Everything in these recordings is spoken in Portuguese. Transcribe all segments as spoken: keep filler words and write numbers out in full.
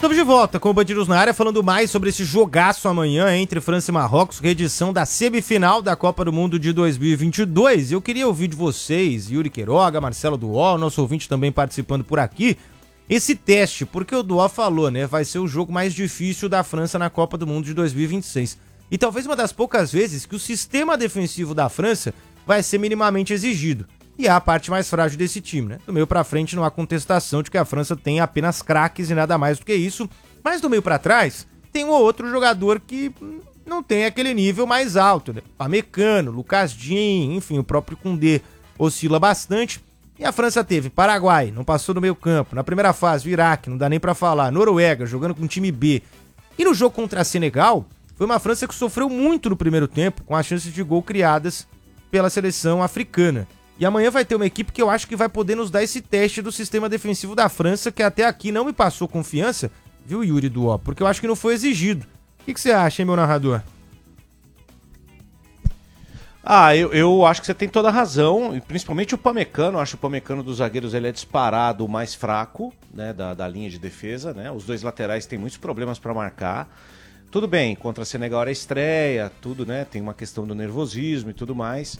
Estamos de volta com o Band News na área, falando mais sobre esse jogaço amanhã entre França e Marrocos, reedição da semifinal da Copa do Mundo de dois mil e vinte e dois. Eu queria ouvir de vocês, Yuri Queiroga, Marcelo Duó, nosso ouvinte também participando por aqui, esse teste, porque o Duó falou, né, vai ser o jogo mais difícil da França na Copa do Mundo de dois mil e vinte e seis. E talvez uma das poucas vezes que o sistema defensivo da França vai ser minimamente exigido. E é a parte mais frágil desse time, né? Do meio pra frente não há contestação de que a França tem apenas craques e nada mais do que isso. Mas do meio pra trás, tem um ou outro jogador que não tem aquele nível mais alto, né? Pamecano, Lucas Digne, enfim, o próprio Koundé oscila bastante. E a França teve Paraguai, não passou no meio campo. Na primeira fase, o Iraque, não dá nem pra falar. Noruega, jogando com o time B. E no jogo contra a Senegal, foi uma França que sofreu muito no primeiro tempo com as chances de gol criadas pela seleção africana. E amanhã vai ter uma equipe que eu acho que vai poder nos dar esse teste do sistema defensivo da França, que até aqui não me passou confiança, viu, Yuri Duó? Porque eu acho que não foi exigido. O que, que você acha, hein, meu narrador? Ah, eu, eu acho que você tem toda a razão, principalmente o Pamecano. Eu acho que o Pamecano dos zagueiros ele é disparado o mais fraco, né, da, da linha de defesa, né? Os dois laterais têm muitos problemas para marcar. Tudo bem, contra a Senegal era estreia, tudo, né? Tem uma questão do nervosismo e tudo mais.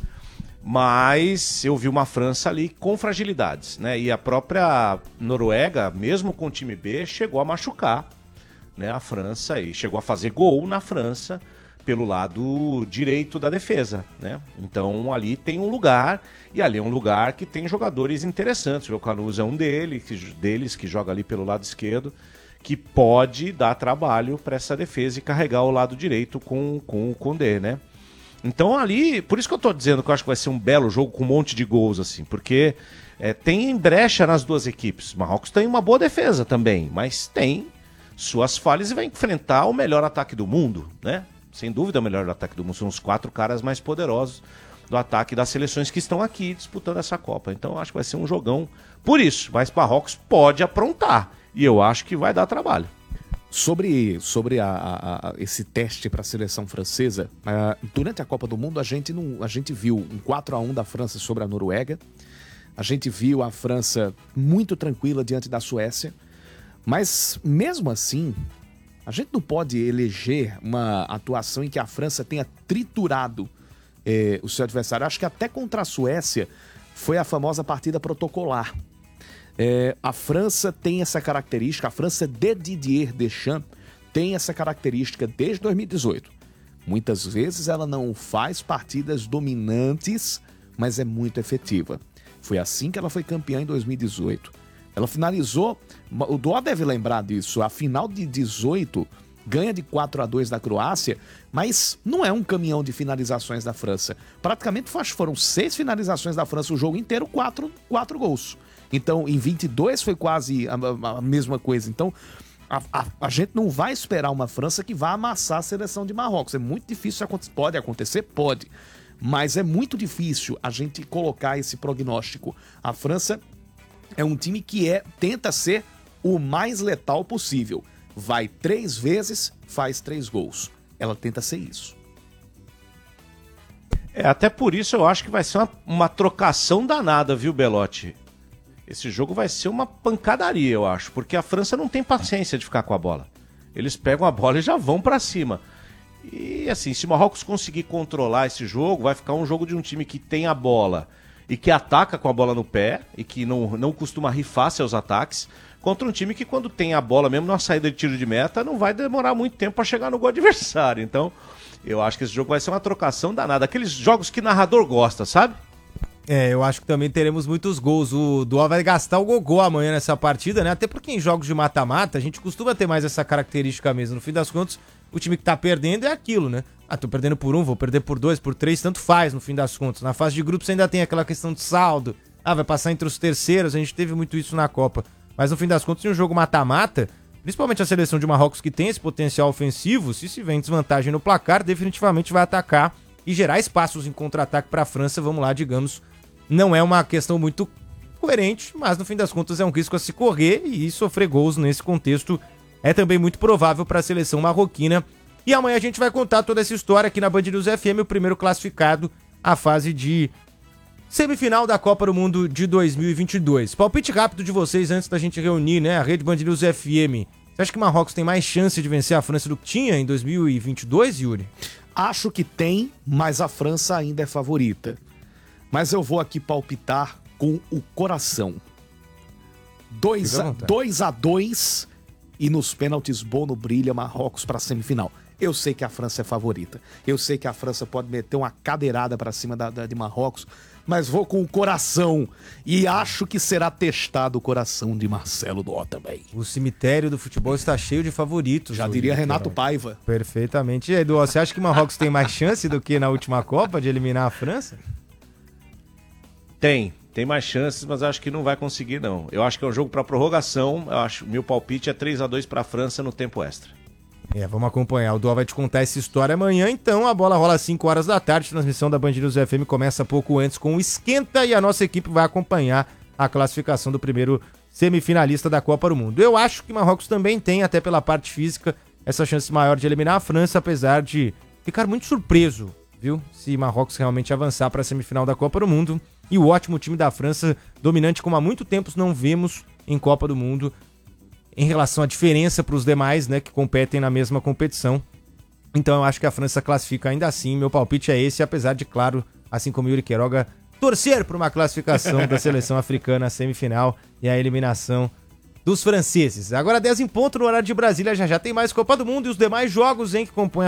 Mas eu vi uma França ali com fragilidades, né? E a própria Noruega, mesmo com o time B, chegou a machucar, né, a França e chegou a fazer gol na França pelo lado direito da defesa, né? Então ali tem um lugar, e ali é um lugar que tem jogadores interessantes. O Canuso é um deles que, deles que joga ali pelo lado esquerdo, que pode dar trabalho para essa defesa e carregar o lado direito com, com o Koundé, né? Então ali, por isso que eu tô dizendo que eu acho que vai ser um belo jogo com um monte de gols, assim, porque é, tem brecha nas duas equipes. O Marrocos tem uma boa defesa também, mas tem suas falhas e vai enfrentar o melhor ataque do mundo, né? Sem dúvida o melhor ataque do mundo, são os quatro caras mais poderosos do ataque das seleções que estão aqui disputando essa Copa. Então eu acho que vai ser um jogão por isso, mas o Marrocos pode aprontar e eu acho que vai dar trabalho. Sobre, sobre a, a, a, esse teste para a seleção francesa, uh, durante a Copa do Mundo a gente, não, a gente viu um quatro a um da França sobre a Noruega, a gente viu a França muito tranquila diante da Suécia, mas mesmo assim, a gente não pode eleger uma atuação em que a França tenha triturado eh, o seu adversário. Acho que até contra a Suécia foi a famosa partida protocolar. É, a França tem essa característica, a França de Didier Deschamps tem essa característica desde dois mil e dezoito. Muitas vezes ela não faz partidas dominantes, mas é muito efetiva. Foi assim que ela foi campeã em dois mil e dezoito. Ela finalizou, o Duó deve lembrar disso, a final de dezoito ganha de quatro a dois da Croácia, mas não é um caminhão de finalizações da França. Praticamente foram seis finalizações da França o jogo inteiro, quatro, quatro gols. Então, em vinte e dois foi quase a, a, a mesma coisa. Então, a, a, a gente não vai esperar uma França que vá amassar a seleção de Marrocos. É muito difícil acontecer. Pode acontecer? Pode. Mas é muito difícil a gente colocar esse prognóstico. A França é um time que é, tenta ser o mais letal possível. Vai três vezes, faz três gols. Ela tenta ser isso. É, até por isso eu acho que vai ser uma, uma trocação danada, viu, Belotti? Esse jogo vai ser uma pancadaria, eu acho, porque a França não tem paciência de ficar com a bola. Eles pegam a bola e já vão pra cima. E assim, se o Marrocos conseguir controlar esse jogo, vai ficar um jogo de um time que tem a bola e que ataca com a bola no pé e que não, não costuma rifar seus ataques, contra um time que quando tem a bola, mesmo na saída de tiro de meta, não vai demorar muito tempo para chegar no gol adversário. Então, eu acho que esse jogo vai ser uma trocação danada. Aqueles jogos que narrador gosta, sabe? É, eu acho que também teremos muitos gols. O Duó vai gastar o gogó amanhã nessa partida, né? Até porque em jogos de mata-mata a gente costuma ter mais essa característica mesmo. No fim das contas, o time que tá perdendo é aquilo, né? Ah, tô perdendo por um, vou perder por dois, por três, tanto faz no fim das contas. Na fase de grupos ainda tem aquela questão de saldo. Ah, vai passar entre os terceiros, a gente teve muito isso na Copa. Mas no fim das contas, em um jogo mata-mata, principalmente a seleção de Marrocos que tem esse potencial ofensivo, se se vem desvantagem no placar, definitivamente vai atacar e gerar espaços em contra-ataque pra França, vamos lá, digamos. Não é uma questão muito coerente, mas no fim das contas é um risco a se correr e sofrer gols nesse contexto é também muito provável para a seleção marroquina. E amanhã a gente vai contar toda essa história aqui na Band News F M, o primeiro classificado à fase de semifinal da Copa do Mundo de dois mil e vinte e dois. Palpite rápido de vocês antes da gente reunir, né, a Rede Band News F M Você acha que Marrocos tem mais chance de vencer a França do que tinha em dois mil e vinte e dois, Yuri? Acho que tem, mas a França ainda é favorita. Mas eu vou aqui palpitar com o coração. dois a dois e nos pênaltis Bono brilha, Marrocos para a semifinal. Eu sei que a França é favorita. Eu sei que a França pode meter uma cadeirada para cima da, da, de Marrocos, mas vou com o coração. E acho que será testado o coração de Marcelo Dó também. O cemitério do futebol está cheio de favoritos. Já diria Renato Paiva. Perfeitamente. E aí, Dó, você acha que Marrocos tem mais chance do que na última Copa de eliminar a França? Tem. Tem mais chances, mas acho que não vai conseguir, não. Eu acho que é um jogo para prorrogação. Eu acho, meu palpite é três a dois para a França no tempo extra. É, vamos acompanhar. O Dó vai te contar essa história amanhã, então. A bola rola às cinco horas da tarde. A transmissão da Band News F M começa pouco antes com o Esquenta e a nossa equipe vai acompanhar a classificação do primeiro semifinalista da Copa do Mundo. Eu acho que Marrocos também tem, até pela parte física, essa chance maior de eliminar a França, apesar de ficar muito surpreso, viu? Se Marrocos realmente avançar para a semifinal da Copa do Mundo. E o ótimo time da França, dominante como há muito tempo não vemos em Copa do Mundo, em relação à diferença para os demais, né, que competem na mesma competição. Então eu acho que a França classifica ainda assim. Meu palpite é esse, apesar de, claro, assim como Yuri Queiroga, torcer por uma classificação da seleção africana à semifinal e a eliminação dos franceses. Agora dez em ponto no horário de Brasília, já já tem mais Copa do Mundo e os demais jogos em que compõem a